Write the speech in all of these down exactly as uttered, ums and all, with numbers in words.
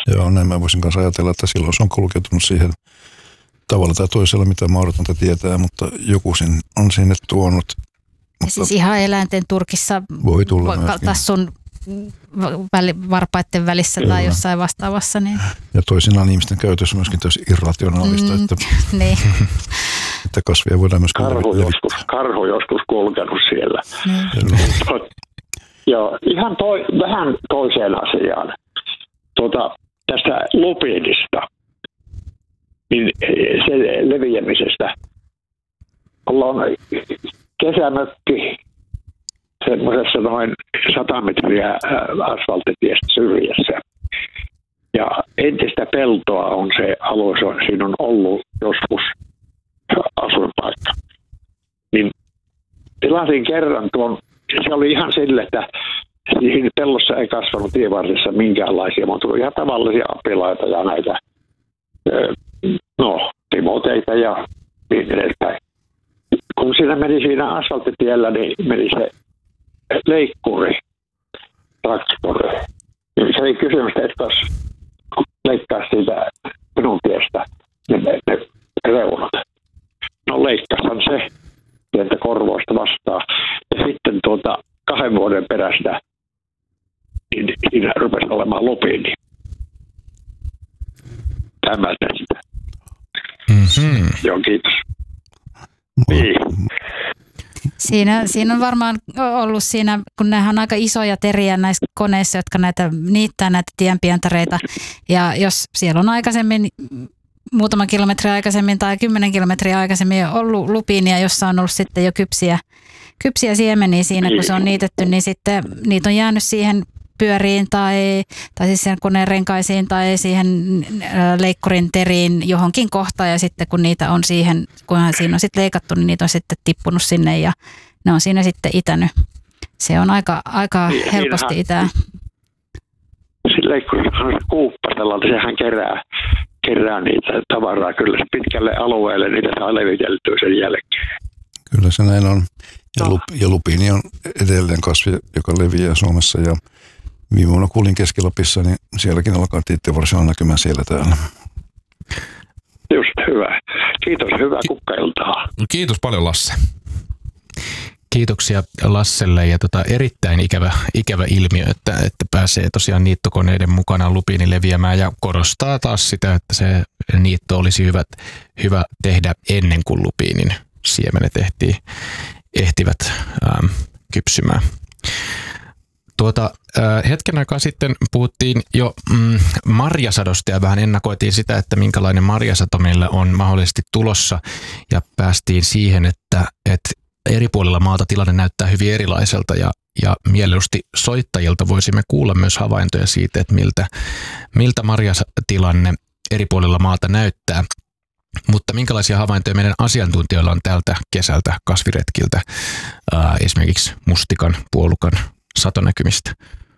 Joo, näin mä voisin kanssa ajatella, että silloin se on kulkeutunut siihen tavalla tai toisella, mitä mahdotonta tietää, mutta joku sen on sinne tuonut. Ja siis ihan eläinten turkissa voi tulla tassun varpaiden välissä Kyllä. tai jossain vastaavassa. Niin. Ja toisinaan ihmisten käytössä myöskin tosi irrationaalista, mm, että, niin. että kasvia voidaan myös karhu joskus, karhu joskus kulkenut siellä. Mm. Joo, ihan toi, vähän toiseen asiaan. Tuota, tästä lupiinista, niin sen leviämisestä. Ollaan kesämökki semmoisessa noin sata metriä asfalttitiestä syrjässä. Ja entistä peltoa on se alue, siinä on ollut joskus asuinpaikka. Niin tilasin kerran tuon, se oli ihan sille, että siinä pellossa ei kasvanut tienvarsissa minkäänlaisia, mutta tuli ihan tavallisia apilaita ja näitä, no, timoteita ja niin edespäin. Kun siinä meni siinä asfalttitiellä, niin meni se leikkuri, traktori. Se ei kysymys, että jos leikkaa siitä minun tiestä ne, ne reunat. No leikkasan se sieltä korvoista vastaan. Ja sitten tuota kahden vuoden perästä niin siinä rupesi olemaan lupiini. Tämä tästä. Mm-hmm. Joo, kiitos. Niin. Siinä, siinä on varmaan ollut siinä, kun nämähän on aika isoja teriä näissä koneissa, jotka näitä niittää näitä tienpientareita. Ja jos siellä on aikaisemmin, muutama kilometri aikaisemmin tai kymmenen kilometriä aikaisemmin ollut lupiinia, jossa on ollut sitten jo kypsiä, kypsiä siemeniä siinä, kun se on niitetty, niin sitten niitä on jäänyt siihen pyöriin tai, tai siis sen koneen renkaisiin tai siihen leikkurin teriin johonkin kohtaan ja sitten kun niitä on siihen, kunhan siinä on sitten leikattu, niin niitä on sitten tippunut sinne ja ne on siinä sitten itänyt. Se on aika, aika helposti itää. Siinä leikkurissa on se kuuppa sellainen, sehän kerää, kerää niitä tavaraa kyllä pitkälle alueelle, niitä saa leviteltyä sen jälkeen. Kyllä se näin on. Ja, lup, ja lupiini on edelleen kasvi, joka leviää Suomessa ja viime vuonna kuulin Keski-Lapissa, niin sielläkin alkaa tiittivarsia näkymään siellä täällä. Just hyvä. Kiitos, hyvää kukkailtaa. Kiitos paljon, Lasse. Kiitoksia Lasselle ja tota, erittäin ikävä, ikävä ilmiö, että, että pääsee tosiaan niittokoneiden mukana lupiini leviämään ja korostaa taas sitä, että se niitto olisi hyvä, hyvä tehdä ennen kuin lupiinin siemenet ehtii, ehtivät ähm, kypsymään. Tuota, hetken aikaa sitten puhuttiin jo mm, marjasadosta ja vähän ennakoitiin sitä, että minkälainen marjasato meillä on mahdollisesti tulossa ja päästiin siihen, että, että eri puolilla maata tilanne näyttää hyvin erilaiselta ja, ja mieluusti soittajilta voisimme kuulla myös havaintoja siitä, että miltä, miltä marjatilanne eri puolilla maata näyttää. Mutta minkälaisia havaintoja meidän asiantuntijoilla on tältä kesältä kasviretkiltä, ää, esimerkiksi mustikan, puolukan satonäkymistä?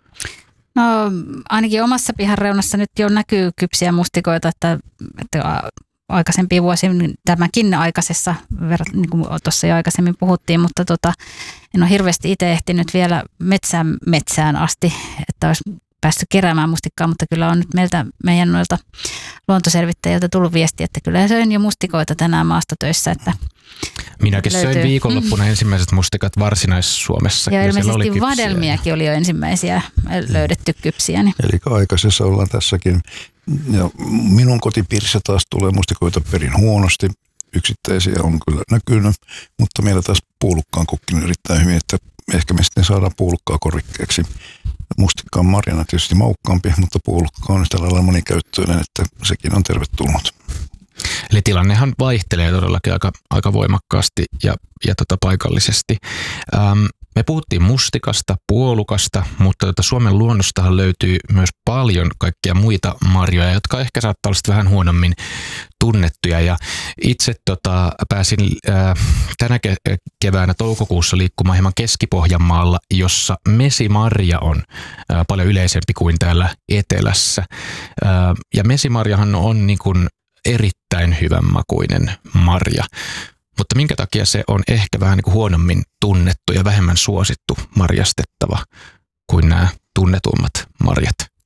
No ainakin omassa pihan reunassa nyt jo näkyy kypsiä mustikoita, että, että aikaisempiin vuosiin tämäkin aikaisessa, niin kuin tuossa jo aikaisemmin puhuttiin, mutta tota, en ole hirveästi itse ehtinyt vielä metsään, metsään asti, että olisi päässyt keräämään mustikkaa, mutta kyllä on nyt meiltä, meidän noilta luontoselvittäjiltä tullut viesti, että kyllä söin jo mustikoita tänään maastotöissä. Että minäkin löytyy. söin viikonloppuna ensimmäiset mustikat Varsinais-Suomessa. Ja, ja ilmeisesti oli vadelmiakin oli jo ensimmäisiä löydetty kypsiä. Niin. Eli aikaisessa ollaan tässäkin. Ja minun kotipiirissä taas tulee mustikoita perin huonosti. Yksittäisiä on kyllä näkynyt, mutta meillä taas puolukka on kukkinut erittäin hyvin, että ehkä me sitten saadaan puolukkaa korvikkeeksi. Mustikka on marjana tietysti maukkaampi, mutta puolukka on tällä lailla monikäyttöinen, että sekin on tervetullut. Eli tilannehan vaihtelee todellakin aika, aika voimakkaasti ja, ja tota paikallisesti. Ähm, me puhuttiin mustikasta, puolukasta, mutta tota Suomen luonnostahan löytyy myös paljon kaikkia muita marjoja, jotka ehkä saattaa olla vähän huonommin tunnettuja. Ja itse tota, pääsin äh, tänä ke- keväänä toukokuussa liikkumaan hieman Keski-Pohjanmaalla, jossa mesimarja on äh, paljon yleisempi kuin täällä etelässä. Äh, ja mesimarjahan on niin kuin erittäin hyvän makuinen marja, mutta minkä takia se on ehkä vähän niin kuin huonommin tunnettu ja vähemmän suosittu marjastettava kuin nämä tunnetummat marjat?